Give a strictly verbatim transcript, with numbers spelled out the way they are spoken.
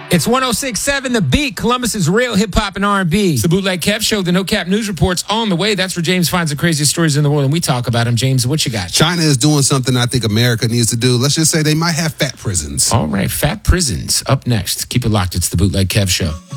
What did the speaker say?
It's one oh six point seven The Beat, Columbus's real hip-hop and R and B. It's the Bootleg Kev Show. The No Cap News Report's on the way. That's where James finds the craziest stories in the world, and we talk about them. James, what you got? China is doing something I think America needs to do. Let's just say they might have fat prisons. All right, fat prisons. Up next. Keep it locked. It's the Bootleg Kev Show.